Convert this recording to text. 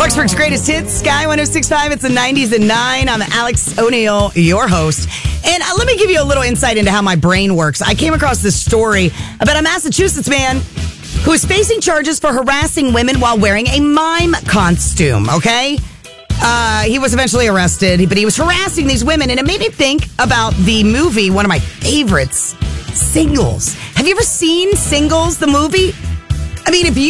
Clarksburg's greatest hits, Sky 106.5. It's the 90s and 9. I'm Alex O'Neill, your host. And let me give you a little insight into how my brain works. I came across this story about a Massachusetts man who is facing charges for harassing women while wearing a mime costume, okay? He was eventually arrested, but he was harassing these women, and it made me think about the movie, one of my favorites, Singles. Have you ever seen Singles, the movie? I mean, if you